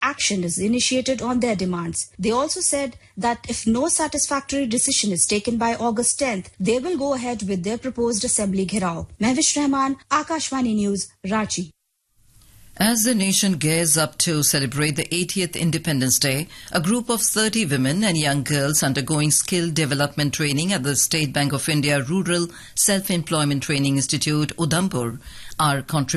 action is initiated on their demands. They also said that if no satisfactory decision is taken by August 10th, they will go ahead with their proposed assembly gherav. Mehwish Rahman, Akashvani News, Ranchi. As the nation gears up to celebrate the 80th Independence Day, a group of 30 women and young girls undergoing skill development training at the State Bank of India Rural Self-Employment Training Institute, Udhampur, are contributing